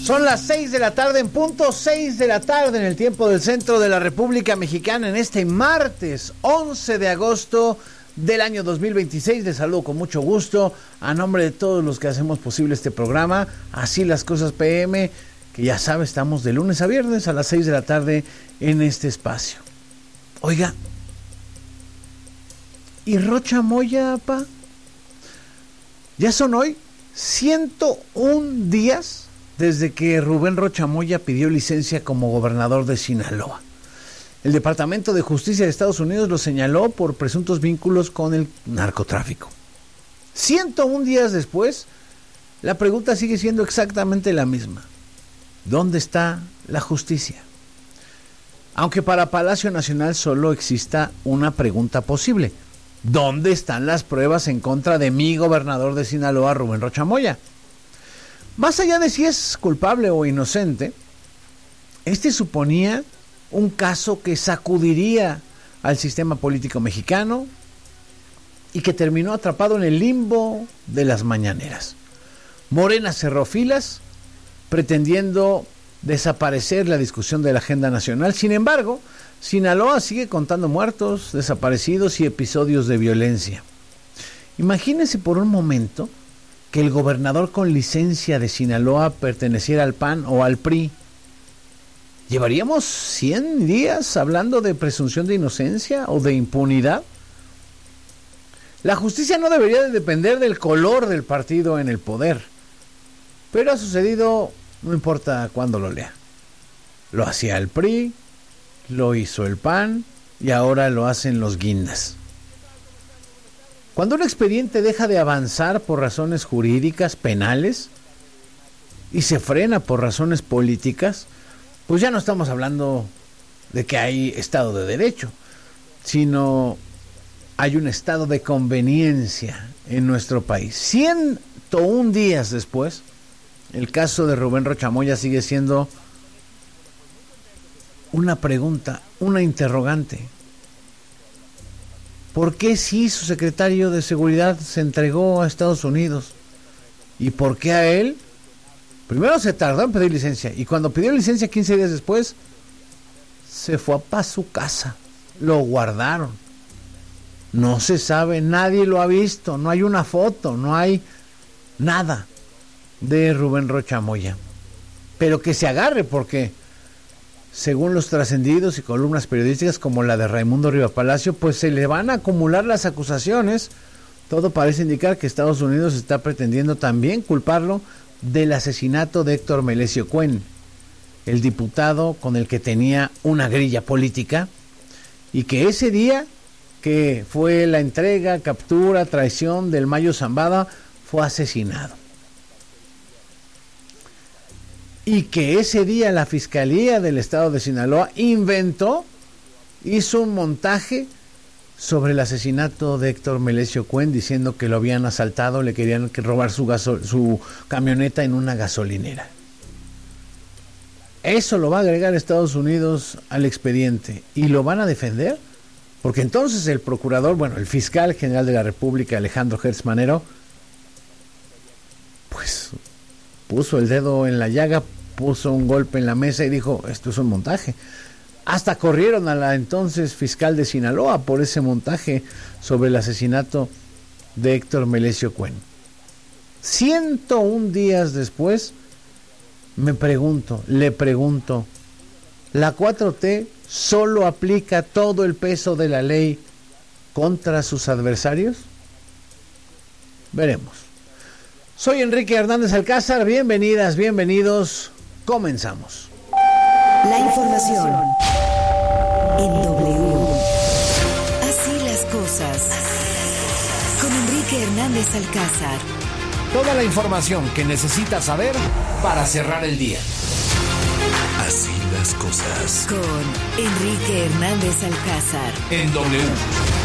Son las 6 de la tarde en punto, 6 de la tarde en el tiempo del centro de la República Mexicana, en este martes 11 de agosto del año 2026. Les saludo con mucho gusto a nombre de todos los que hacemos posible este programa, Así las Cosas PM, que ya sabe, estamos de lunes a viernes a las 6 de la tarde en este espacio. Oiga, ¿y Rocha Moya, pa? Ya son hoy 101 días desde que Rubén Rocha Moya pidió licencia como gobernador de Sinaloa. El Departamento de Justicia de Estados Unidos lo señaló por presuntos vínculos con el narcotráfico. 101 días después, la pregunta sigue siendo exactamente la misma. ¿Dónde está la justicia? Aunque para Palacio Nacional solo exista una pregunta posible. ¿Dónde están las pruebas en contra de mi gobernador de Sinaloa, Rubén Rocha Moya? Más allá de si es culpable o inocente, este suponía un caso que sacudiría al sistema político mexicano y que terminó atrapado en el limbo de las mañaneras. Morena cerró filas, pretendiendo desaparecer la discusión de la agenda nacional. Sin embargo, Sinaloa sigue contando muertos, desaparecidos y episodios de violencia. Imagínense por un momento que el gobernador con licencia de Sinaloa perteneciera al PAN o al PRI. ¿Llevaríamos 100 días hablando de presunción de inocencia o de impunidad? La justicia no debería de depender del color del partido en el poder, pero ha sucedido, no importa cuándo lo lea. Lo hacía el PRI, lo hizo el PAN y ahora lo hacen los guindas. Cuando un expediente deja de avanzar por razones jurídicas, penales, y se frena por razones políticas, pues ya no estamos hablando de que hay Estado de Derecho, sino hay un estado de conveniencia en nuestro país. 101 días después, el caso de Rubén Rocha Moya sigue siendo una pregunta, una interrogante. ¿Por qué si su secretario de Seguridad se entregó a Estados Unidos? ¿Y por qué a él? Primero se tardó en pedir licencia, y cuando pidió licencia 15 días después, se fue a su casa. Lo guardaron. No se sabe, nadie lo ha visto, no hay una foto, no hay nada de Rubén Rocha Moya. Pero que se agarre, porque según los trascendidos y columnas periodísticas como la de Raimundo Riva Palacio, pues se le van a acumular las acusaciones. Todo parece indicar que Estados Unidos está pretendiendo también culparlo del asesinato de Héctor Melesio Cuen, el diputado con el que tenía una grilla política, y que ese día que fue la entrega, captura, traición del Mayo Zambada, fue asesinado. Y que ese día la Fiscalía del Estado de Sinaloa hizo un montaje sobre el asesinato de Héctor Melesio Cuen, diciendo que lo habían asaltado, le querían robar su camioneta en una gasolinera. Eso lo va a agregar Estados Unidos al expediente y lo van a defender, porque entonces el procurador, el fiscal general de la República, Alejandro Gertz Manero, pues puso el dedo en la llaga, puso un golpe en la mesa y dijo: esto es un montaje. Hasta corrieron a la entonces fiscal de Sinaloa por ese montaje sobre el asesinato de Héctor Melesio Cuen. 101 días después, le pregunto, ¿la 4T solo aplica todo el peso de la ley contra sus adversarios? Veremos. Soy Enrique Hernández Alcázar, bienvenidas, bienvenidos, comenzamos. La información en W. Así las cosas. Con Enrique Hernández Alcázar. Toda la información que necesitas saber para cerrar el día. Así las cosas. Con Enrique Hernández Alcázar. En W.